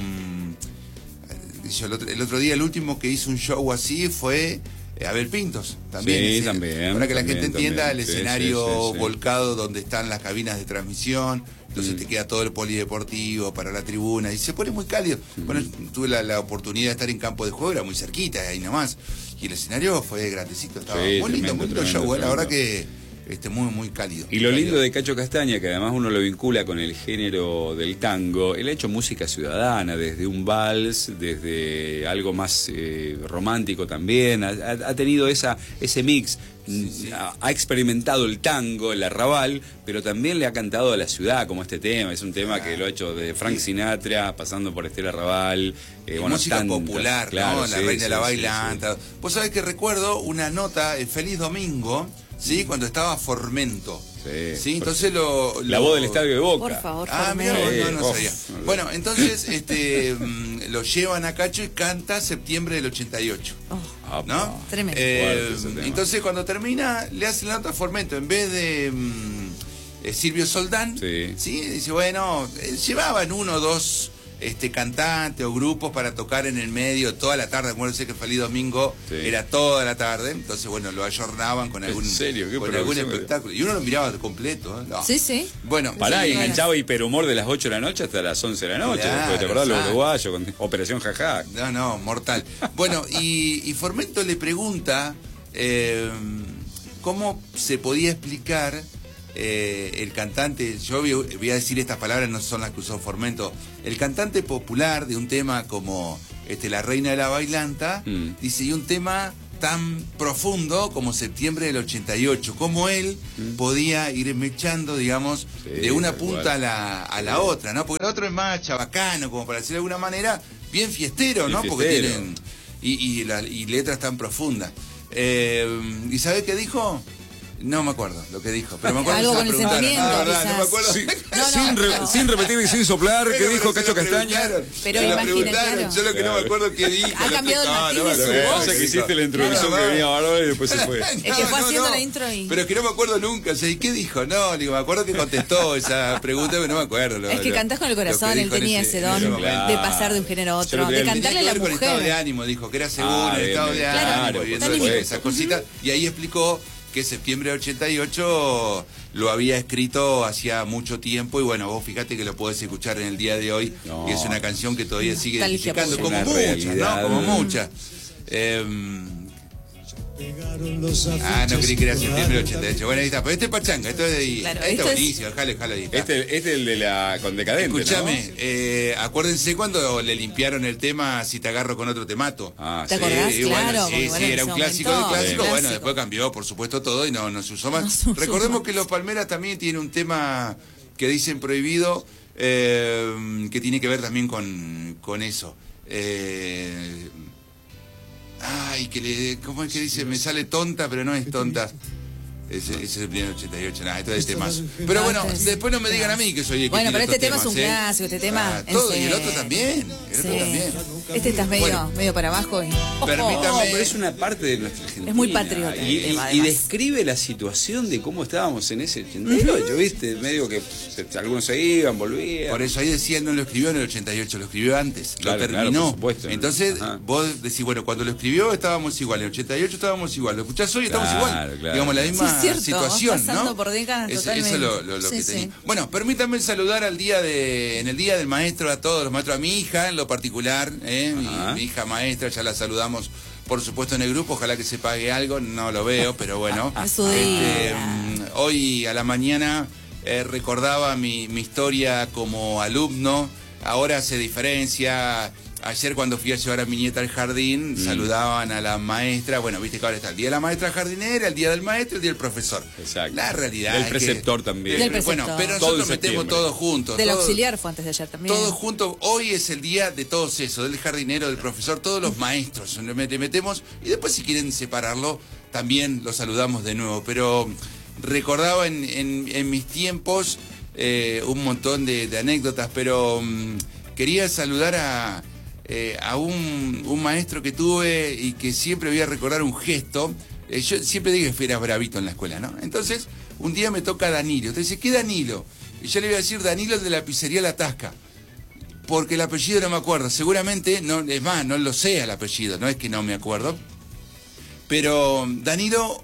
mm, yo el, otro, el otro día el último que hizo un show así fue eh, Abel Pintos. También. Sí, Es decir, también, Para que la también, gente entienda, también. el Sí, escenario sí, sí, sí. volcado donde están las cabinas de transmisión, entonces mm. te queda todo el polideportivo para la tribuna, y se pone muy cálido. Mm. Bueno, tuve la, la oportunidad de estar en campo de juego, era muy cerquita, ahí nomás, y el escenario fue grandecito, estaba sí, muy lindo, muy lindo show, la verdad que... Este, muy, muy cálido. Y lo cálido. lindo de Cacho Castaña, que además uno lo vincula con el género del tango, él ha hecho música ciudadana, desde un vals, desde algo más eh, romántico también, ha, ha tenido esa, ese mix, sí, sí. Ha, ha experimentado el tango, el arrabal, pero también le ha cantado a la ciudad, como este tema, es un tema ah, que lo ha hecho desde Frank sí. Sinatra, pasando por Estela Arrabal. Eh, bueno, música tantas, popular, claro, ¿no? La sí, reina sí, de la bailanta. Sí, sí. Vos sabés que recuerdo una nota, el Feliz Domingo, ¿sí? Cuando estaba Formento. Sí, ¿sí? Entonces lo, lo... La voz del estadio de Boca. Por favor, Ah, mira, sí, no, no oh, sabía. Bueno, entonces este lo llevan a Cacho y canta septiembre del ochenta y ocho. Oh, ¿no? Tremendo. Eh, entonces cuando termina, le hacen la nota a Formento. En vez de um, eh, Silvio Soldán, sí. ¿sí? Dice, bueno, eh, llevaban uno o dos... este cantante o grupos para tocar en el medio toda la tarde. Acuérdense que Feliz Domingo sí. era toda la tarde, entonces bueno, lo ayornaban con algún, ¿En serio? ¿Qué con algún espectáculo. Y uno lo miraba completo, ¿eh? No. Sí, sí. Bueno, pará, y enganchaba hiperhumor de las ocho de la noche hasta las once de la noche. Claro, después, ¿te acordás? Los uruguayos con Operación Jajá. No, no, mortal. Bueno, y, y Formento le pregunta eh, cómo se podía explicar Eh, el cantante, yo voy, voy a decir estas palabras, no son las que usó Formento, el cantante popular de un tema como este, La Reina de la Bailanta, mm. dice, y un tema tan profundo como Septiembre del ochenta y ocho, como él mm. podía ir mechando, digamos, sí, de una punta igual. a la, a la sí. otra, ¿no? Porque el otro es más chabacano, como para decirlo de alguna manera, bien fiestero, bien ¿no? Fiestero. Porque tienen, y, y, la, y letras tan profundas. Eh, ¿Y sabe qué dijo? No me acuerdo lo que dijo, pero me acuerdo algo que con el sentimiento, no, verdad, no me acuerdo. Sí, no, no, sin, re, no. sin repetir y sin soplar, ¿qué dijo Cacho Castaña? Pero se imagínate, claro. Yo lo que no me acuerdo qué dijo. Ha cambiado el no, matiz de su voz. O sea que hiciste la introducción claro, que venía bárbaro y después se fue. Es que fue no, haciendo no. la intro y... Pero es que no me acuerdo nunca, o sea, ¿y qué dijo? No, digo, me acuerdo que contestó esa pregunta, pero no me acuerdo. Lo, es que lo, cantás con el corazón, él tenía ese don claro. de pasar de un género a otro, de cantarle a la mujer. Con estado de ánimo, dijo, que era seguro, el estado de ánimo, viendo esas cositas, y ahí explicó que septiembre de ochenta y ocho lo había escrito hacía mucho tiempo y bueno, vos fíjate que lo podés escuchar en el día de hoy no. y es una canción que todavía sigue identificando como muchas, ¿no? Como muchas. Eh, Ah, no creí que era septiembre del ochenta y ocho. Bueno, ahí está. Pero este es pachanga, esto es de ahí. Claro, este es buenísimo, déjale, déjale ahí. Este, este es el de la con Decadente. Escúchame, ¿no? eh, acuérdense cuando le limpiaron el tema Si te agarro con otro te mato. Ah, ¿te sí. acordás? Y bueno, claro, sí, sí, era un clásico de clásico. Sí. Bueno, clásico. después cambió, por supuesto, todo y no, no se usó más. No se usó Recordemos más. que Los Palmeras también tiene un tema que dicen prohibido, eh, que tiene que ver también con, con eso. Eh, Ay, que le, ¿cómo es que dice? Me sale tonta, pero no es tonta. Ese, ese es el primer ochenta y ocho, nada, esto es temas. Pero bueno, después no me digan a mí que soy el que Bueno, pero tiene este tema temas, es un ¿eh? clásico, este tema. Ah, todo, es, y el otro también. El otro sí. también. Este estás medio, Bueno, medio para abajo. Y... Permítame. No, pero es una parte de nuestra Argentina. Es muy patriota Y, el tema, y, y además. describe la situación de cómo estábamos en ese ochenta y ocho, ¿viste? Medio que se, algunos se iban, volvían. Por eso ahí decía, él no lo escribió en el ochenta y ocho, lo escribió antes, Claro, lo claro, terminó. por supuesto. Entonces, Ajá. vos decís, bueno, cuando lo escribió estábamos igual, en el ochenta y ocho estábamos igual, lo escuchás hoy estamos Claro, igual. claro. Digamos, la misma Sí, es cierto, situación, pasando ¿no? por décadas, Eso, totalmente. eso es lo, lo, lo Sí, que sí. tenía. Bueno, permítanme saludar al día de, en el día del maestro a todos los maestros, a mi hija en lo particular, ¿eh? mi, mi hija maestra, ya la saludamos por supuesto en el grupo, ojalá que se pague algo, no lo veo, pero bueno. Es su Este, día. mm, hoy a la mañana eh, recordaba mi, mi historia como alumno, ahora se diferencia. Ayer cuando fui a llevar a mi nieta al jardín, mm. saludaban a la maestra. Bueno, viste que ahora está el día de la maestra jardinera, el día del maestro, el día del profesor. Exacto. La realidad Del es preceptor que, también. Del preceptor. Bueno, pero Todo nosotros en metemos septiembre. todos juntos. Del todo, auxiliar fue antes de ayer también. Todos juntos. Hoy es el día de todos esos, del jardinero, del profesor, todos los maestros. Le metemos y después si quieren separarlo, también los saludamos de nuevo. Pero recordaba en, en, en mis tiempos eh, un montón de, de anécdotas, pero um, quería saludar a... Eh, a un, un maestro que tuve y que siempre voy a recordar un gesto. Eh, yo siempre digo que era bravito en la escuela, ¿no? Entonces, un día me toca Danilo. Usted dice, ¿qué Danilo? Y yo le voy a decir Danilo, el de la pizzería La Tasca. Porque el apellido no me acuerdo. Seguramente, no, es más, no lo sé el apellido, no es que no me acuerdo. Pero Danilo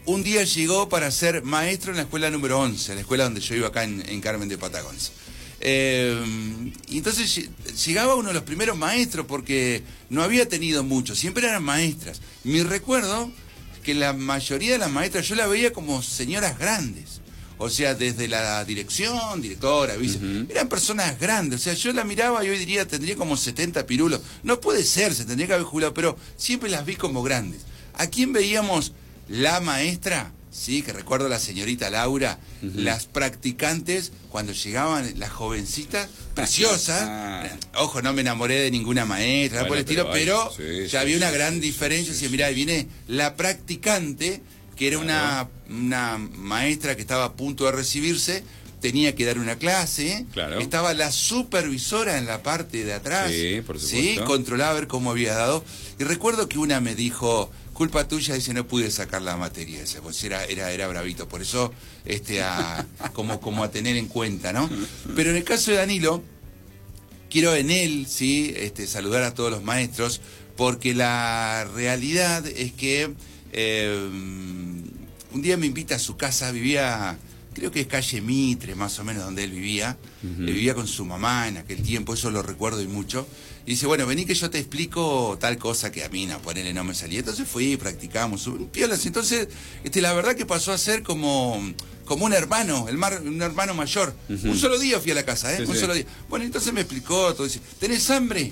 un día llegó para ser maestro en la escuela número once, la escuela donde yo iba acá en, en Carmen de Patagones. Eh, y entonces llegaba uno de los primeros maestros porque no había tenido muchos, siempre eran maestras. Mi recuerdo es que la mayoría de las maestras yo la veía como señoras grandes, o sea, desde la dirección, directora, vice, uh-huh. eran personas grandes, o sea, yo la miraba y hoy diría tendría como setenta pirulos, no puede ser, se tendría que haber jubilado, pero siempre las vi como grandes. ¿A quién veíamos? La maestra, sí, que recuerdo la señorita Laura, uh-huh. las practicantes, cuando llegaban las jovencitas, preciosas, ah. ojo, no me enamoré de ninguna maestra, bueno, por el estilo, pero, pero sí, ya sí, había sí, una sí, gran sí, diferencia, sí, sí, si mirá, ahí viene la practicante, que era claro. una, una maestra que estaba a punto de recibirse, tenía que dar una clase, claro. estaba la supervisora en la parte de atrás, sí, por supuesto. ¿sí? Controlaba a ver cómo había dado, y recuerdo que una me dijo, culpa tuya, dice, no pude sacar la materia esa, pues era, era, era bravito, por eso, este, a, como, como a tener en cuenta, ¿no? Pero en el caso de Danilo, quiero en él, sí, este, saludar a todos los maestros, porque la realidad es que eh, un día me invita a su casa, vivía, creo que es calle Mitre, más o menos donde él vivía, uh-huh. vivía con su mamá en aquel tiempo, eso lo recuerdo y mucho. Y dice, bueno, vení que yo te explico tal cosa que a mí no, ponele, no me salía. Entonces fui, practicamos, piolas. Entonces, este, la verdad que pasó a ser como, como un hermano, el mar, un hermano mayor. Uh-huh. Un solo día fui a la casa, ¿eh? Sí, un sí. solo día. Bueno, entonces me explicó todo. Dice, ¿tenés hambre?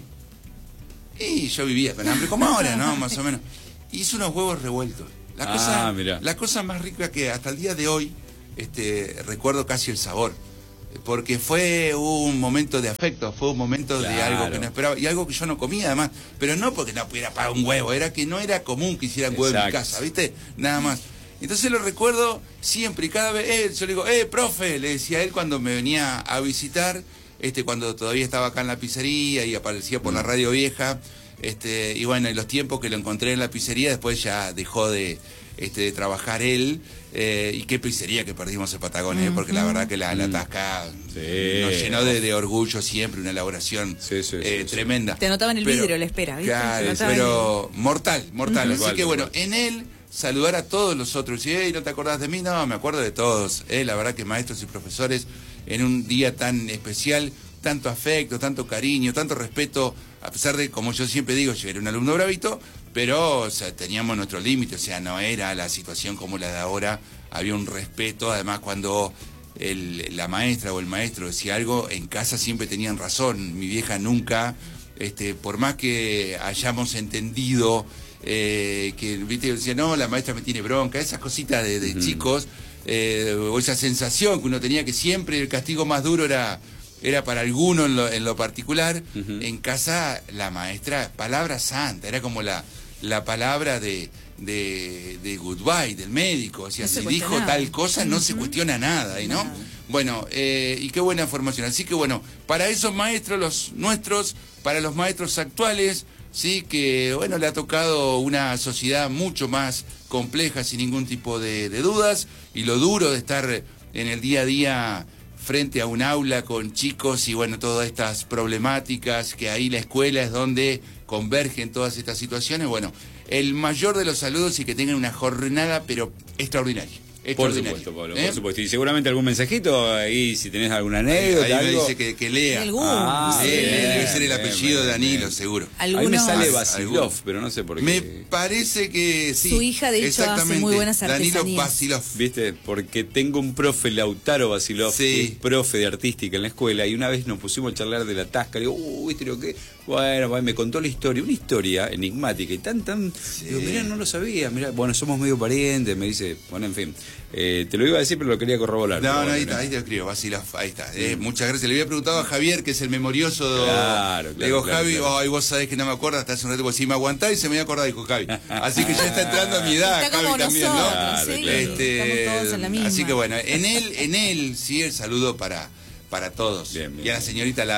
Y yo vivía con hambre, como ahora, ¿no? Más o menos. Hice unos huevos revueltos. La ah, cosa, mirá. La cosa más rica que hasta el día de hoy, este, recuerdo casi el sabor. Porque fue un momento de afecto, fue un momento claro. de algo que no esperaba, y algo que yo no comía además, pero no porque no pudiera pagar un huevo, era que no era común que hicieran huevo en mi casa, ¿viste? Nada más. Entonces lo recuerdo siempre, y cada vez, eh, yo le digo, eh, profe, le decía a él cuando me venía a visitar, este, cuando todavía estaba acá en la pizzería y aparecía por mm. la radio vieja, este, y bueno, en los tiempos que lo encontré en la pizzería, después ya dejó de... Este, de trabajar él, eh, y qué pizzería que perdimos en Patagonia, uh-huh. porque la verdad que la, la tasca sí. nos llenó de, de orgullo siempre, una elaboración sí, sí, eh, sí, tremenda. Te anotaban el pero, vidrio, la espera, ¿viste? Claro, pero el... mortal, mortal. Uh-huh. Así igual, que bueno, igual. En él saludar a todos los otros. Y, hey, ¿no te acordás de mí? No, me acuerdo de todos. Eh, la verdad que maestros y profesores, en un día tan especial, tanto afecto, tanto cariño, tanto respeto, a pesar de, como yo siempre digo, yo era un alumno bravito, pero o sea, teníamos nuestro límite, o sea, no era la situación como la de ahora, había un respeto, además cuando el, la maestra o el maestro decía algo, en casa siempre tenían razón, mi vieja nunca, este, por más que hayamos entendido, eh, que, viste, decía, no, la maestra me tiene bronca, esas cositas de, de uh-huh. chicos, eh, o esa sensación que uno tenía que siempre el castigo más duro era... era para alguno en lo, en lo particular, uh-huh. en casa la maestra, palabra santa, era como la, la palabra de, de, de goodbye, del médico, o sea, no si dijo nada. Tal cosa, no uh-huh. se cuestiona nada, ¿no? Nada. Bueno, eh, y qué buena formación, así que bueno, para esos maestros, los nuestros, para los maestros actuales, sí, que bueno, le ha tocado una sociedad mucho más compleja, sin ningún tipo de, de dudas, y lo duro de estar en el día a día frente a un aula con chicos y bueno, todas estas problemáticas, que ahí la escuela es donde convergen todas estas situaciones. Bueno, el mayor de los saludos y que tengan una jornada, pero extraordinaria. Por supuesto, Pablo, ¿eh? Por supuesto. Y seguramente algún mensajito ahí, si tenés alguna anécdota. Ahí, ahí algo. me dice que, que lea. Ah, sí, sí. Debe ser el apellido bien, de Danilo, bien. Seguro. Ahí me sale Vasilov, pero no sé por qué. Me parece que sí. Su hija, de hecho, hace muy buenas artesanías. Danilo Vasilov. ¿Viste? Porque tengo un profe, Lautaro Vasilov, sí. que es profe de artística en la escuela, y una vez nos pusimos a charlar de la tasca. Le digo, uy, ¿viste lo que? Bueno, me contó la historia, una historia enigmática y tan, tan. Sí. Digo, mirá, no lo sabía, mirá, bueno, somos medio parientes, me dice, bueno, en fin. Eh, te lo iba a decir, pero lo quería corroborar. No, no, ahí está, ahí te escribo, Vasilov, ahí está. Eh, mm. Muchas gracias. Le había preguntado a Javier, que es el memorioso. Claro, claro. Le digo, claro, Javi, claro. ay, vos sabés que no me acuerdo, hasta hace un rato, pues si me aguantás y se me había acordado, dijo Javi. Así que ya está entrando a mi edad, está Javi también, ¿no? Claro, sí, este, estamos todos en la misma. Así que bueno, en él, en él, sí, el saludo para, para todos. Bien, bien, y a la bien. señorita Laura.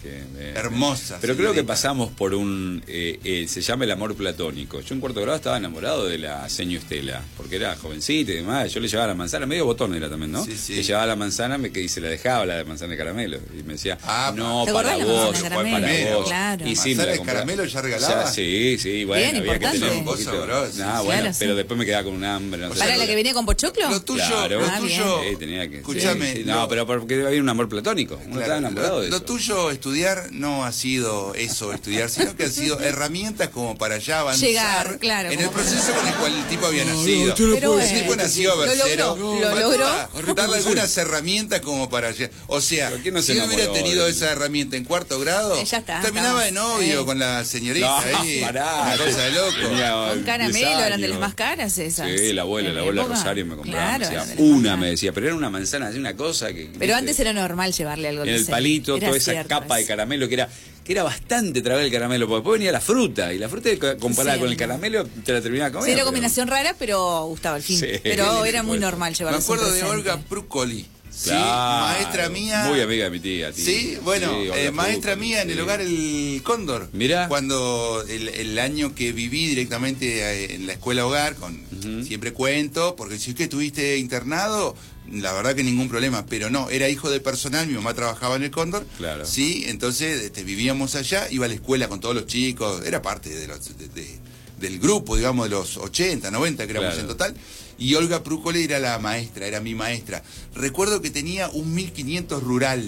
Que, eh, Hermosa. Pero creo señorita. que pasamos por un... Eh, eh, se llama el amor platónico. Yo en cuarto grado estaba enamorado de la seño Estela, porque era jovencita y demás. Yo le llevaba la manzana, medio botón era también, ¿no? Sí, sí. Le llevaba la manzana me, que, y se la dejaba la de manzana de caramelo. Y me decía, Ah, no, ¿te para acordás la vos, manzana de para caramelo? vos. Claro. Y sí, me ¿Manzana la de compraba. caramelo ya regalaba? O sea, sí, sí, bueno, Bien, había que importante. tener un Vos poquito. sabrás, sí, Nah, sí. bueno, Claro, pero sí. después me quedaba con un hambre. No sé. ¿Para la que venía con pochoclo? Lo tuyo, Claro. lo Ah, tuyo. Sí, tenía que. Escúchame. sí, sí. No, lo- pero porque había un amor platónico. Uno Claro, estaba enamorado lo, de lo eso. tuyo, estudiar, no ha sido eso, estudiar, sino que han sido herramientas como para ya avanzar Llegar, claro, en el como- proceso con el cual el tipo había nacido. Pero el tipo bueno, nació lo versero. logró, lo faltaba logró. darle algunas herramientas como para llegar. O sea, ¿Pero quién no se si él hubiera enamoró tenido de- esa herramienta en cuarto grado, Eh, ya está, terminaba de estamos, novio eh. con la señorita No, ahí. pará, Una cosa de loco. tenía Con diez caramelo, eran de años. las más caras esas. Sí, la abuela, En la abuela época. Rosario me compraba. Claro, me eran decía, de las más una caras. me decía, pero era una manzana, así una cosa que. Pero ¿viste? antes era normal llevarle algo En el dulce. palito, Era toda esa cierto, capa de es- caramelo que era que era bastante tragar el caramelo, porque después venía la fruta, y la fruta comparada Sí, con el no. caramelo te la terminaba comiendo. Sí, era pero- combinación rara, pero gustaba al fin. Sí, pero por era muy supuesto. normal Me llevarlo acuerdo de presente. Olga Prucoli. Sí, Claro, maestra mía. Muy amiga de mi tía, tía. Sí, bueno, Sí, Olga eh, maestra Prucoli, mía en el sí. hogar El Cóndor. Mirá. Cuando el, el año que viví directamente eh, en la escuela hogar, con Ujú. siempre cuento, porque si es que estuviste internado, la verdad que ningún problema, pero no, era hijo del personal, mi mamá trabajaba en El Cóndor. Claro. Sí, entonces este, vivíamos allá, iba a la escuela con todos los chicos, era parte de los, de- de- del grupo, digamos, de los ochenta, noventa que éramos Claro. en total. Y Olga Prucoli era la maestra, era mi maestra. Recuerdo que tenía un mil quinientos rural.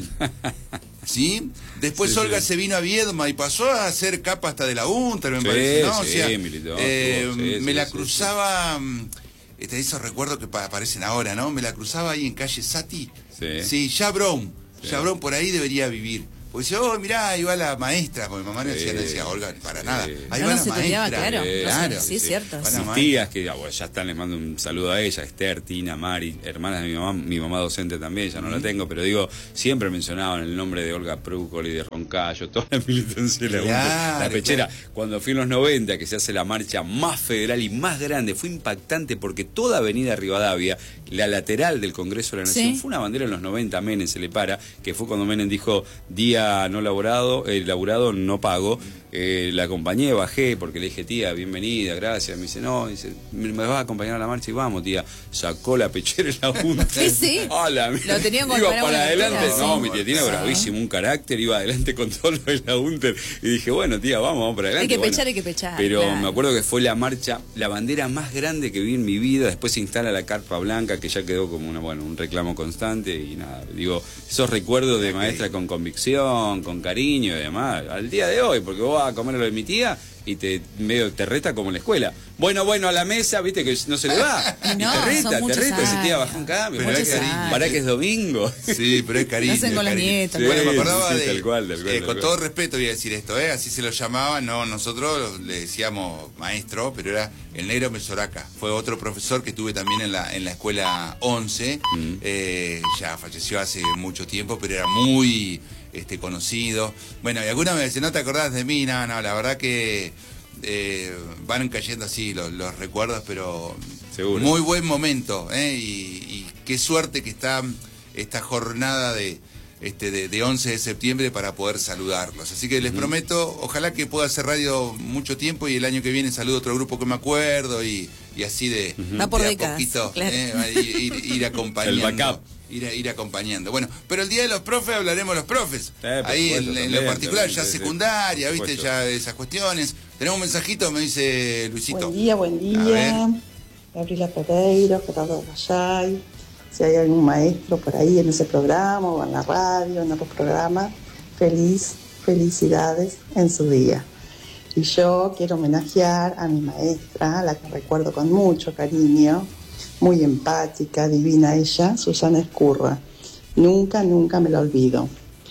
¿Sí? Después Sí, Olga sí. se vino a Viedma y pasó a hacer capa hasta de la UNTER, me Sí, parece, ¿no? O sí, sea, militó, eh, estuvo, sí, me sí, la sí, cruzaba, mm, este, esos recuerdos que pa- aparecen ahora, ¿no? Me la cruzaba ahí en calle Sati. Sí. Sí, Jabrón. Sí. Jabrón por ahí debería vivir. Porque decía, oh, mirá, ahí va la maestra. Porque mi mamá me decía, Sí. le decía, Olga, para nada. Sí. Ahí No, va no la se te olvidaba, maestra. claro. Eh, No sé, claro. sí, es cierto. Va sí. la Mis maestra. tías, que ah, bueno, ya están, les mando un saludo a ella, Esther, Tina, Mari, hermanas de mi mamá, mi mamá docente también, ya no la tengo, pero digo, siempre mencionaban el nombre de Olga Prucoli, de Roncayo, toda la militancia de la UNTER, Claro, la pechera. claro. Cuando fui en los noventa, que se hace la marcha más federal y más grande, fue impactante porque toda Avenida Rivadavia, la lateral del Congreso de la Nación, Sí. fue una bandera en los noventa, Menem se le para, que fue cuando Menem dijo, día no laborado, eh, laburado no pago. Eh, la acompañé, bajé, porque le dije, tía, bienvenida, gracias. Me dice, no, dice, me me vas a acompañar a la marcha y vamos, tía. Sacó la pechera y la UNTER. Sí, sí. Hola, Lo tenían con iba el paraguas para en la adelante. pechera, No, sí. mi tía tiene Sí. bravísimo, un carácter, iba adelante con todo lo de la UNTER. Y dije, bueno, tía, vamos, vamos para adelante. Hay que Bueno, pechar, hay que pechar, Pero claro. me acuerdo que fue la marcha, la bandera más grande que vi en mi vida. Después se instala la carpa blanca, que ya quedó como una, bueno, un reclamo constante. Y nada, digo, esos recuerdos de maestra con convicción, con cariño y demás, al día de hoy, porque vos vas a comer lo de mi tía y te medio te reta como en la escuela. Bueno, bueno, a la mesa, viste que no se le va. Y no, y te son reta, te muchos reta, dice, tía, años. baja un cambio. Pero Pará es que, cariño. pará que es domingo. Sí, pero es cariño. Lo hacen con es los cariño. nietos, Bueno, claro. me acordaba Sí, sí, de. tal cual, tal cual, eh, tal con cual. todo respeto voy a decir esto, ¿eh? Así se lo llamaba, no nosotros le decíamos maestro, pero era el negro Mesoraca. Fue otro profesor que tuve también en la, en la escuela once. Mm. Eh, ya falleció hace mucho tiempo, pero era muy este, conocido. Bueno, y alguna me dice, ¿no te acordás de mí? No, no, la verdad que. Eh, van cayendo así los, los recuerdos, pero Seguro. muy buen momento, ¿eh? y, y qué suerte que está esta jornada de, este, de, de once de septiembre para poder saludarlos. Así que les prometo, ojalá que pueda hacer radio mucho tiempo y el año que viene saludo a otro grupo que me acuerdo y, y así de, Va por de a décadas, poquito claro. ¿eh? ir, ir- ir acompañando. El backup. Ir, ir acompañando. Bueno, pero el día de los profes hablaremos los profes. Eh, por Ahí supuesto, en, en también, lo particular, también, ya sí, sí. secundaria, Por viste, supuesto. ya esas cuestiones. Tenemos un mensajito, me dice Luisito. Buen día, buen A día. ver. Gabriela Pereiro, Gerardo Gallay. Si hay algún maestro por ahí en ese programa o en la radio, en otros programas, feliz, felicidades en su día. Y yo quiero homenajear a mi maestra, a la que recuerdo con mucho cariño, muy empática, divina ella, Susana Escurra. Nunca, nunca me la olvido.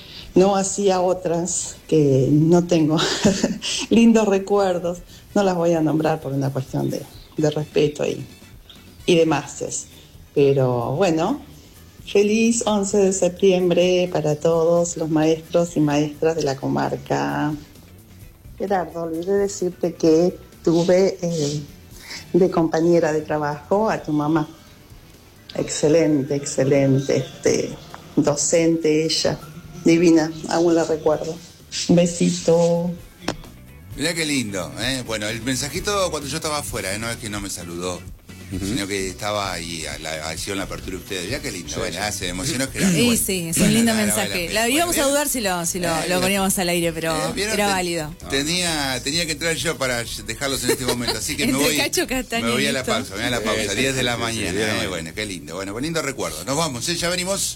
No hacía otras que no tengo lindos recuerdos, no las voy a nombrar por una cuestión de, de respeto y, y demás. Pero bueno, feliz once de septiembre para todos los maestros y maestras de la comarca. Gerardo, olvidé decirte que tuve eh, de compañera de trabajo a tu mamá. Excelente, excelente, este, docente ella, divina, aún la recuerdo. Un besito. Mirá qué lindo, ¿eh? Bueno, el mensajito cuando yo estaba afuera, ¿eh? No es que no me saludó, uh-huh. sino que estaba ahí, a la, a la apertura de ustedes. Mirá qué lindo, sí, bueno, sí. se emocionó. Que sí, bueno. sí, es un bueno, lindo la, mensaje. La, la, la íbamos bueno, a dudar si lo, si lo, eh, lo poníamos al aire, pero eh, era válido. Tenía, tenía que entrar yo para dejarlos en este momento, así que me voy, me voy a la pausa, me voy a la pausa, diez de la mañana. Eh, bueno, qué lindo, bueno, qué lindo recuerdo. Nos vamos, ¿eh? Ya venimos.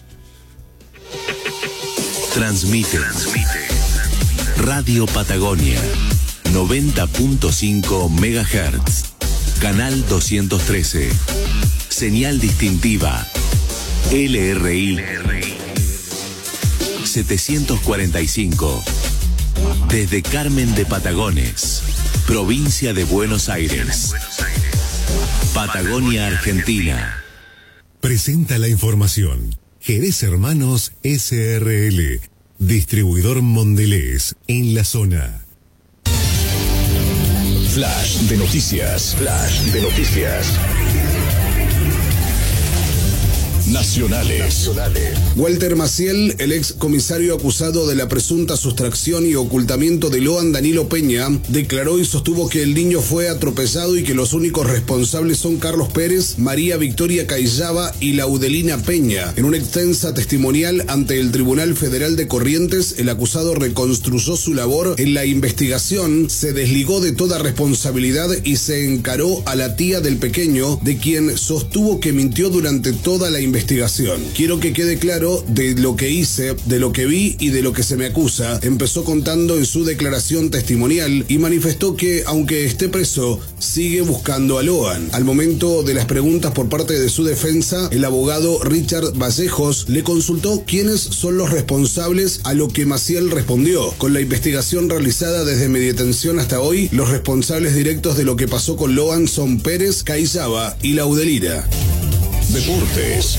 Transmite. Transmite. Radio Patagonia. noventa punto cinco megahertz. Canal doscientos trece. Señal distintiva. L R I. setecientos cuarenta y cinco. Desde Carmen de Patagones, provincia de Buenos Aires. Patagonia, Argentina. Presenta la información. Jerez Hermanos S R L. Distribuidor Mondelez en la zona. Flash de noticias. Flash de noticias. Nacionales. Nacionales. Walter Maciel, el ex comisario acusado de la presunta sustracción y ocultamiento de Loan Danilo Peña, declaró y sostuvo que el niño fue atropellado y que los únicos responsables son Carlos Pérez, María Victoria Cayllaba y Laudelina Peña. En una extensa testimonial ante el Tribunal Federal de Corrientes, el acusado reconstruyó su labor en la investigación, se desligó de toda responsabilidad y se encaró a la tía del pequeño, de quien sostuvo que mintió durante toda la investigación. Investigación. Quiero que quede claro de lo que hice, de lo que vi y de lo que se me acusa. Empezó contando en su declaración testimonial y manifestó que, aunque esté preso, sigue buscando a Loan. Al momento de las preguntas por parte de su defensa, el abogado Richard Vallejos le consultó quiénes son los responsables, a lo que Maciel respondió: con la investigación realizada desde mi detención hasta hoy, los responsables directos de lo que pasó con Loan son Pérez, Cayllaba y Laudelina. Deportes.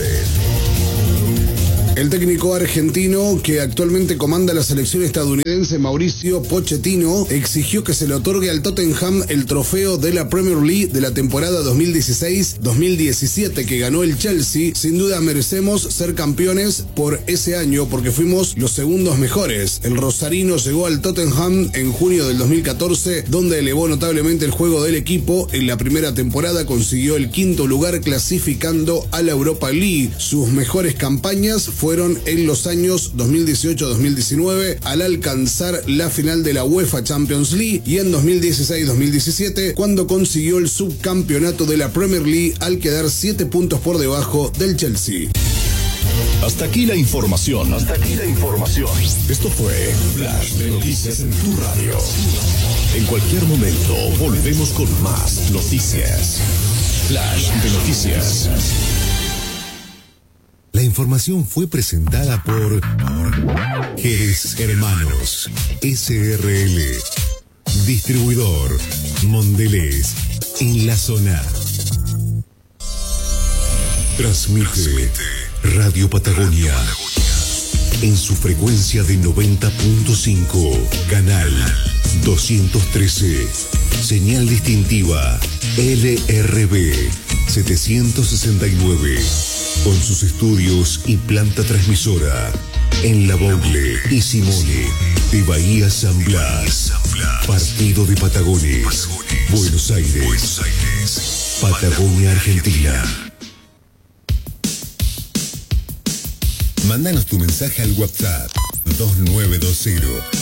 El técnico argentino que actualmente comanda la selección estadounidense, Mauricio Pochettino, exigió que se le otorgue al Tottenham el trofeo de la Premier League de la temporada dos mil dieciséis dos mil diecisiete que ganó el Chelsea. Sin duda merecemos ser campeones por ese año porque fuimos los segundos mejores. El rosarino llegó al Tottenham en junio del dos mil catorce, donde elevó notablemente el juego del equipo. En la primera temporada consiguió el quinto lugar clasificando a la Europa League. Sus mejores campañas fueron fueron en los años dos mil dieciocho dos mil diecinueve al alcanzar la final de la UEFA Champions League y en dos mil dieciséis dos mil diecisiete cuando consiguió el subcampeonato de la Premier League al quedar siete puntos por debajo del Chelsea. Hasta aquí la información. Hasta aquí la información. Esto fue Flash de Noticias en tu radio. En cualquier momento volvemos con más noticias. Flash de Noticias. La información fue presentada por Jerez Hermanos S R L. Distribuidor Mondelez en la zona. Transmite Radio Patagonia en su frecuencia de noventa punto cinco, canal doscientos trece, señal distintiva L R B setecientos sesenta y nueve, con sus estudios y planta transmisora en La Bogle y Simone de Bahía San Blas, Partido de Patagones, Buenos Aires, Patagonia, Argentina. Mándanos tu mensaje al WhatsApp dos nueve dos cero